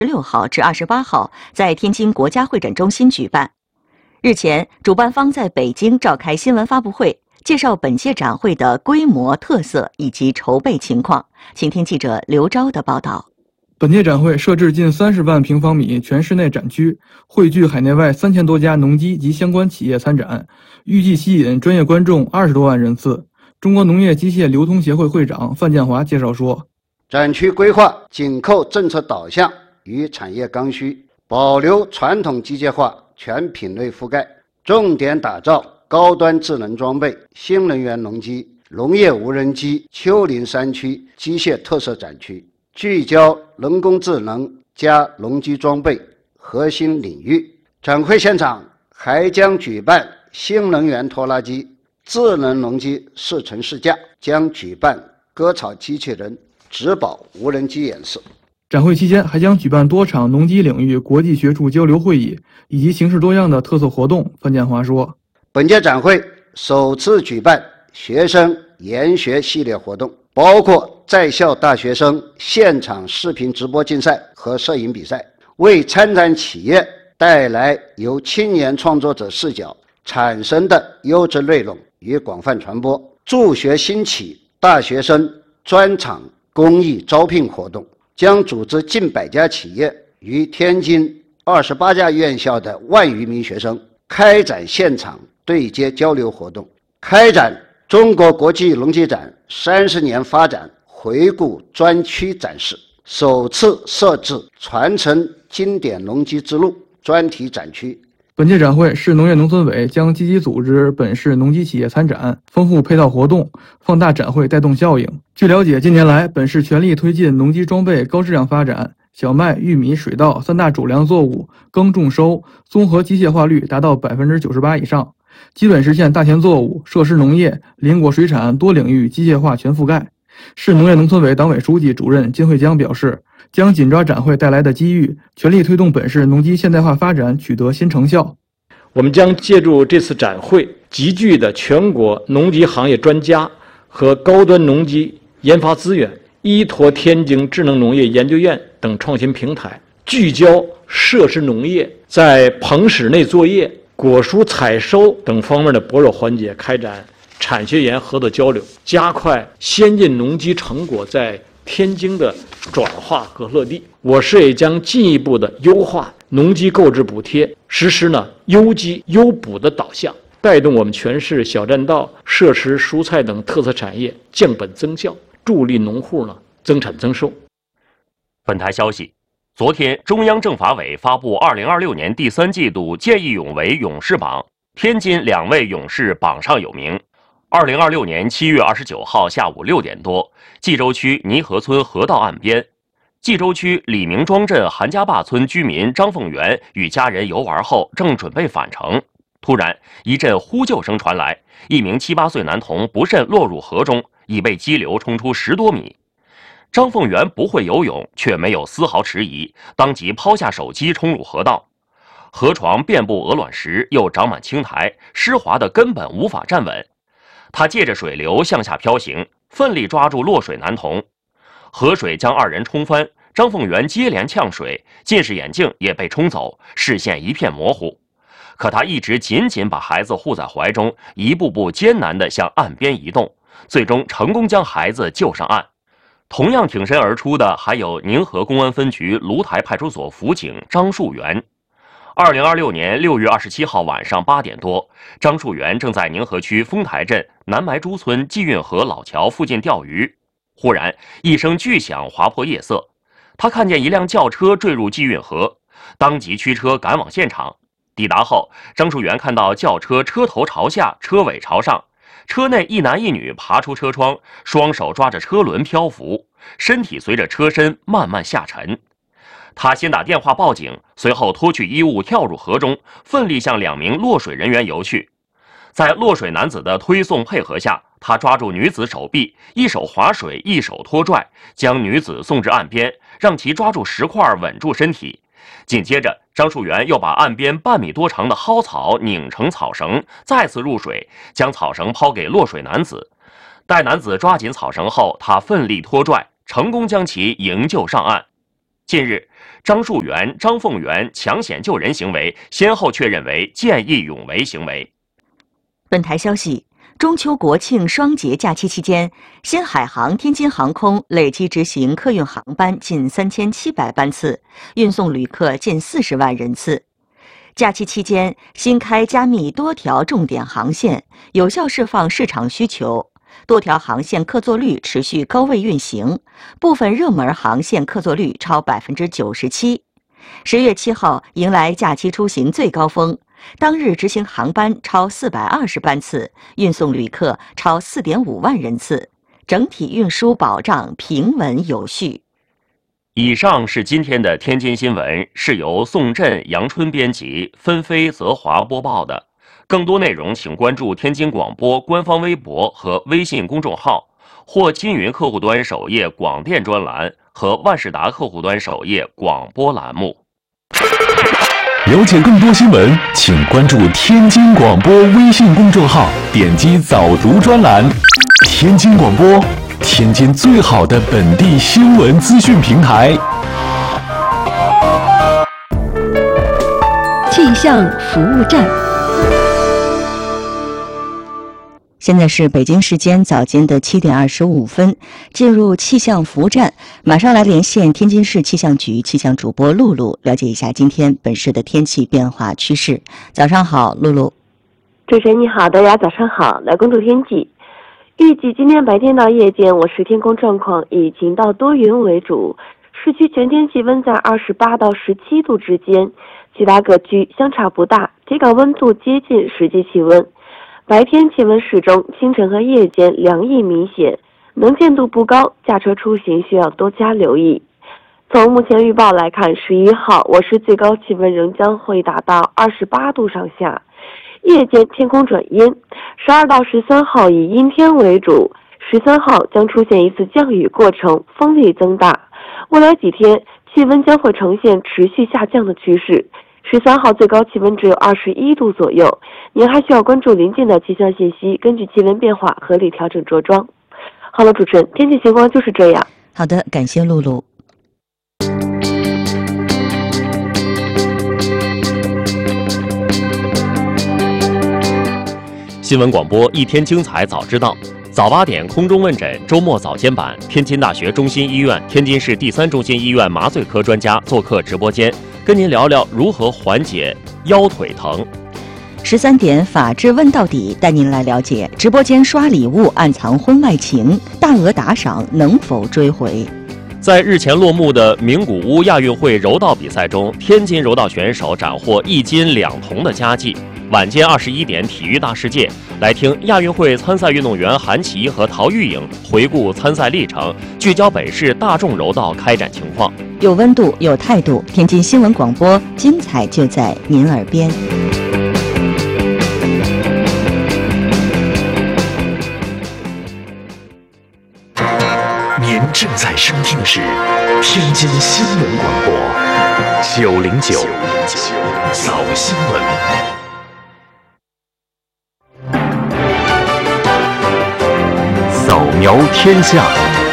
16号至28号在天津国家会展中心举办。日前，主办方在北京召开新闻发布会，介绍本届展会的规模、特色以及筹备情况。请听记者刘钊的报道。 本届展会设置近30万平方米全室内展区，汇聚海内外3000多家农机及相关企业参展，预计吸引专业观众20多万人次。中国农业机械流通协会会长范建华介绍说， 展区规划紧扣政策导向与产业刚需，保留传统机械化全品类覆盖，重点打造高端智能装备、新能源农机、农业无人机、丘陵山区机械特色展区，聚焦人工智能加农机装备核心领域。展会现场还将举办新能源拖拉机、智能农机试乘试驾，将举办割草机器人、植保无人机演示。 展会期间还将举办多场农机领域国际学术交流会议以及形式多样的特色活动。范建华说， 本届展会首次举办学生研学系列活动，包括在校大学生现场视频直播竞赛和摄影比赛，为参展企业带来由青年创作者视角产生的优质内容与广泛传播，助学兴起大学生专场公益招聘活动，将组织近100家企业与天津28家院校的1万余名学生开展现场对接交流活动，开展中国国际农机展30年发展回顾专区展示，首次设置传承经典农机之路专题展区。 本届展会，市农业农村委将积极组织本市农机企业参展，丰富配套活动，放大展会带动效应。据了解，近年来本市全力推进农机装备高质量发展，小麦、玉米、水稻3大主粮作物耕种收综合机械化率达到98%以上，基本实现大田作物、设施农业、林果水产多领域机械化全覆盖。市农业农村委党委书记、主任金惠江表示，将紧抓展会带来的机遇，全力推动本市农机现代化发展取得新成效。 我们将借助这次展会，集聚的全国农机行业专家和高端农机研发资源，依托天津智能农业研究院等创新平台，聚焦设施农业在棚室内作业、果蔬采收等方面的薄弱环节开展产学研合作交流，加快先进农机成果在天津的转化和落地。我市也将进一步的优化农机购置补贴，实施优机优补的导向，带动我们全市小栈道、设施、蔬菜等特色产业降本增效，助力农户增产增收。 本台消息，昨天中央政法委发布2026年第3季度见义勇为勇士榜，天津2位勇士榜上有名。2026年7月29号下午6点多，冀州区泥河村河道岸边，冀州区李明庄镇韩家坝村居民张凤元与家人游玩后，正准备返程，突然一阵呼救声传来，一名7、8岁男童不慎落入河中，已被激流冲出10多米。张凤元不会游泳，却没有丝毫迟疑，当即抛下手机冲入河道。河床遍布鹅卵石，又长满青苔，湿滑的根本无法站稳。他借着水流向下漂行，奋力抓住落水男童。河水将2人冲翻，张凤元接连呛水，近视眼镜也被冲走，视线一片模糊。可他一直紧紧把孩子护在怀中，一步步艰难地向岸边移动，最终成功将孩子救上岸。同样挺身而出的还有宁河公安分局芦台派出所辅警张树元。2026年6月27号晚上8点多，张树元正在宁河区丰台镇南埋珠村济运河老桥附近钓鱼，忽然一声巨响划破夜色，他看见一辆轿车坠入济运河，当即驱车赶往现场。抵达后，张树元看到轿车车头朝下，车尾朝上，车内一男一女爬出车窗，双手抓着车轮漂浮，身体随着车身慢慢下沉。他先打电话报警，随后脱去衣物跳入河中，奋力向2名落水人员游去。在落水男子的推送配合下，他抓住女子手臂，一手划水，一手拖拽，将女子送至岸边，让其抓住石块稳住身体。紧接着，张树元又把岸边半米多长的蒿草拧成草绳，再次入水，将草绳抛给落水男子。待男子抓紧草绳后，他奋力拖拽，成功将其营救上岸。 近日，张树元、张凤元抢险救人行为先后确认为见义勇为行为。 本台消息，中秋国庆双节假期期间，新海航天津航空累计执行客运航班近3700班次，运送旅客近40万人次。假期期间，新开加密多条重点航线，有效释放市场需求。多条航线客座率持续高位运行，部分热门航线客座率超97%。10月7号迎来假期出行最高峰，当日执行航班超420班次，运送旅客超4.5万人次，整体运输保障平稳有序。 以上是今天的天津新闻，是由宋振、杨春编辑，纷飞、泽华播报的。更多内容请关注天津广播官方微博和微信公众号，或金云客户端首页广电专栏和万事达客户端首页广播栏目。 了解更多新闻，请关注天津广播微信公众号，点击早读专栏。天津广播，天津最好的本地新闻资讯平台。 气象服务站。 现在是北京时间早间的7点25分，进入气象服务站，马上来连线天津市气象局气象主播露露，了解一下今天本市的天气变化趋势。早上好，露露。 主持人你好，大家早上好，来关注天气。预计今天白天到夜间，我市天空状况以晴到多云为主，市区全天气温在28到17度之间，其他各区相差不大，体感温度接近实际气温。白天气温适中，清晨和夜间凉意明显，能见度不高，驾车出行需要多加留意。从目前预报来看，11号我市最高气温仍将会达到28度上下，夜间天空转阴。12到13号以阴天为主，13号将出现一次降雨过程，风力增大。未来几天气温将会呈现持续下降的趋势。13号最高气温只有21度左右，您还需要关注临近的气象信息，根据气温变化合理调整着装。好了，主持人，天气情况就是这样。 好的，感谢露露。 新闻广播一天精彩早知道，早8点空中问诊周末早间版，天津大学中心医院、天津市第3中心医院麻醉科专家做客直播间，跟您聊聊如何缓解腰腿疼。 13点法治问到底，带您来了解直播间刷礼物暗藏婚外情，大额打赏能否追回？ 在日前落幕的名古屋亚运会柔道比赛中，天津柔道选手斩获1金2铜的佳绩。晚间21点体育大世界，来听亚运会参赛运动员韩琦和陶玉颖回顾参赛历程，聚焦北市大众柔道开展情况。 有温度，有态度，天津新闻广播，精彩就在您耳边。 您正在收听的是天津新闻广播909早新闻。扫描天下。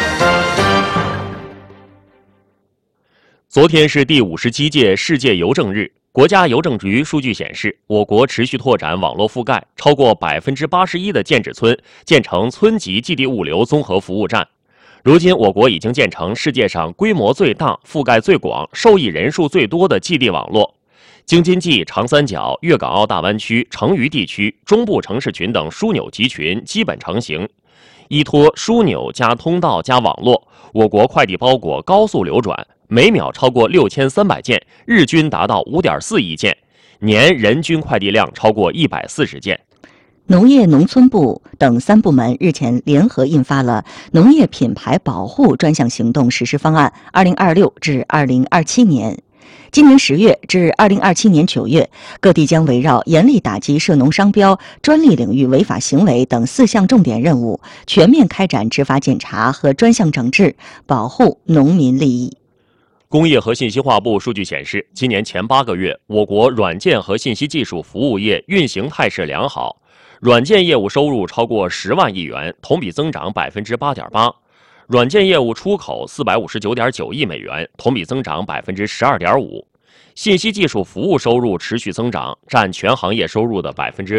昨天是第57届世界邮政日，国家邮政局数据显示，我国持续拓展网络覆盖，超过81%的建址村建成村级寄递物流综合服务站。如今，我国已经建成世界上规模最大、覆盖最广、受益人数最多的寄递网络。京津冀、长三角、粤港澳大湾区、成渝地区、中部城市群等枢纽集群基本成型。依托枢纽加通道加网络，我国快递包裹高速流转，每秒超过6300件，日均达到5.4亿件，年人均快递量超过140件。 农业农村部等3部门日前联合印发了《农业品牌保护专项行动实施方案 （2026 至2027年）》。今年10月至2027年9月，各地将围绕严厉打击涉农商标、专利领域违法行为等4项重点任务，全面开展执法检查和专项整治，保护农民利益。 工业和信息化部数据显示，今年前8个月，我国软件和信息技术服务业运行态势良好，软件业务收入超过10万亿元，同比增长8.8%。 软件业务出口459.9亿美元，同比增长12.5%。信息技术服务收入持续增长，占全行业收入的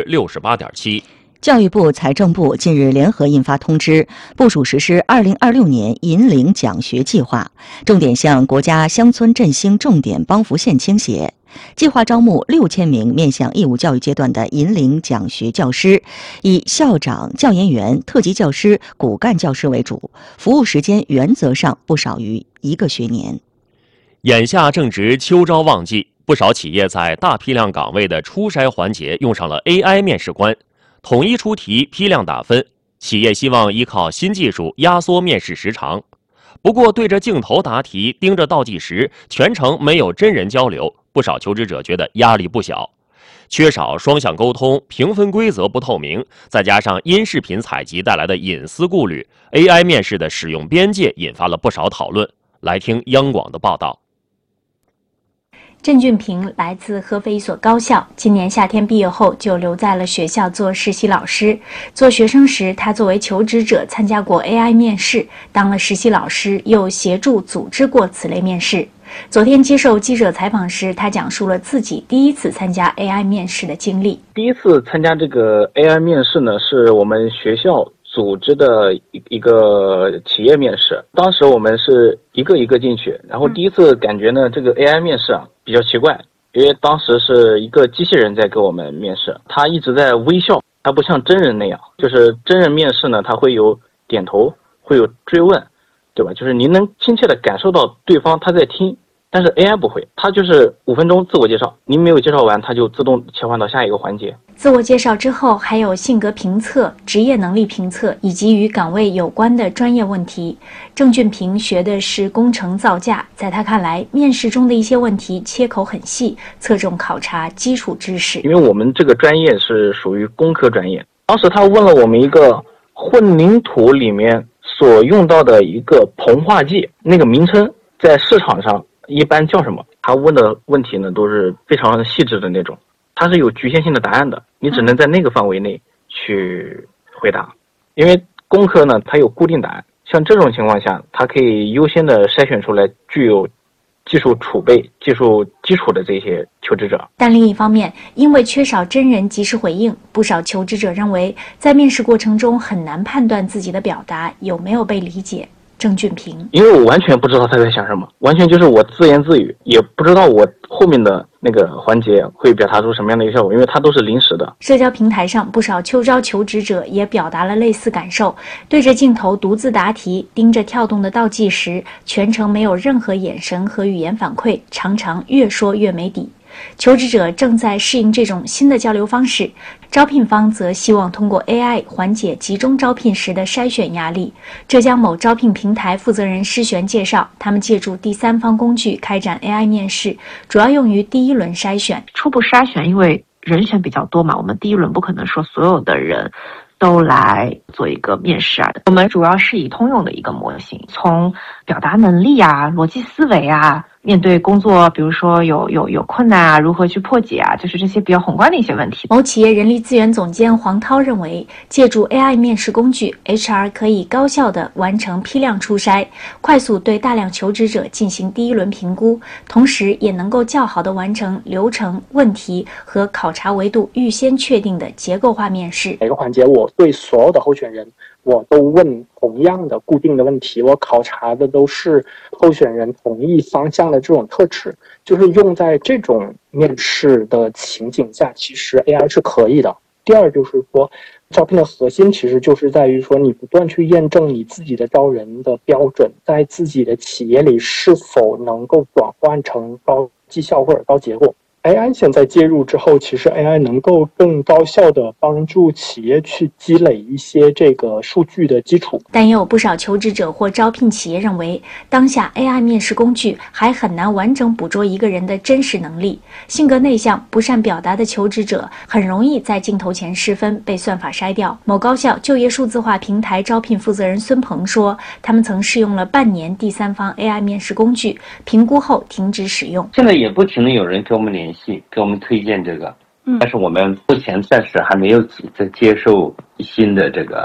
68.7%。 教育部、财政部近日联合印发通知，部署实施2026年银领奖学计划，重点向国家乡村振兴重点帮扶县倾斜。计划招募6000名面向义务教育阶段的银领奖学教师，以校长、教研员、特级教师、骨干教师为主，服务时间原则上不少于1个学年。 眼下正值秋招旺季，不少企业在大批量岗位的初筛环节用上了 AI 面试官，统一出题，批量打分。企业希望依靠新技术压缩面试时长。不过，对着镜头答题，盯着倒计时，全程没有真人交流，不少求职者觉得压力不小。缺少双向沟通，评分规则不透明，再加上音视频采集带来的隐私顾虑 ，AI 面试的使用边界引发了不少讨论。来听央广的报道。 郑俊平来自合肥一所高校，今年夏天毕业后就留在了学校做实习老师。做学生时，他作为求职者参加过 AI 面试，当了实习老师，又协助组织过此类面试。昨天接受记者采访时，他讲述了自己第一次参加 AI 面试的经历。 第一次参加这个 AI 面试呢，是我们学校组织的一个企业面试。当时我们是一个一个进去，然后第一次感觉呢，这个 AI 面试比较奇怪，因为当时是一个机器人在给我们面试，他一直在微笑，他不像真人那样，就是真人面试呢，他会有点头，会有追问，对吧？就是您能亲切的感受到对方他在听。但是 AI 不会，它就是5分钟自我介绍，您没有介绍完，它就自动切换到下一个环节。 自我介绍之后，还有性格评测、职业能力评测以及与岗位有关的专业问题。郑俊平学的是工程造价，在他看来，面试中的一些问题切口很细，侧重考察基础知识。 因为我们这个专业是属于工科专业，当时他问了我们一个混凝土里面所用到的一个硼化剂，那个名称在市场上一般叫什么？他问的问题呢，都是非常细致的那种，它是有局限性的答案的，你只能在那个范围内去回答。因为工科呢，它有固定答案，像这种情况下，它可以优先的筛选出来具有技术储备、技术基础的这些求职者。 但另一方面，因为缺少真人及时回应，不少求职者认为，在面试过程中很难判断自己的表达有没有被理解。郑俊平， 因为我完全不知道他在想什么，完全就是我自言自语，也不知道我后面的那个环节会表达出什么样的一个效果，因为它都是临时的。 社交平台上，不少秋招求职者也表达了类似感受，对着镜头独自答题，盯着跳动的倒计时，全程没有任何眼神和语言反馈，常常越说越没底。求职者正在适应这种新的交流方式，招聘方则希望通过 AI 缓解集中招聘时的筛选压力。浙江某招聘平台负责人施璇介绍，他们借助第三方工具开展 AI 面试，主要用于第一轮筛选。 初步筛选，因为人选比较多嘛，我们第一轮不可能说所有的人都来做一个面试啊。我们主要是以通用的一个模型，从表达能力啊、逻辑思维啊，面对工作，比如说有困难啊，如何去破解啊，就是这些比较宏观的一些问题。 某企业人力资源总监黄涛认为，借助 AI 面试工具 ，HR 可以高效地完成批量初筛，快速对大量求职者进行第一轮评估，同时也能够较好地完成流程、问题和考察维度预先确定的结构化面试。 每个环节，我对所有的候选人，我都问同样的固定的问题，我考察的都是候选人同一方向的这种特质，就是用在这种面试的情景下，其实 AI 是可以的。第二就是说，招聘的核心其实就是在于说，你不断去验证你自己的招人的标准，在自己的企业里是否能够转换成高绩效或者高结果。AI 现在介入之后，其实 AI 能够更高效地帮助企业去积累一些这个数据的基础。 但也有不少求职者或招聘企业认为，当下 AI 面试工具还很难完整捕捉一个人的真实能力。性格内向、不善表达的求职者很容易在镜头前失分，被算法筛掉。某高校就业数字化平台招聘负责人孙鹏说，他们曾试用了半年第三方 AI 面试工具，评估后停止使用。 现在也不停的有人给我们联系，给我们推荐这个，但是我们目前暂时还没有急着接受新的这个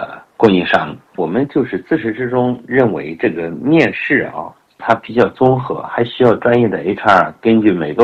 供应商。我们就是自始至终认为这个面试啊，它比较综合，还需要专业的 HR 根据每个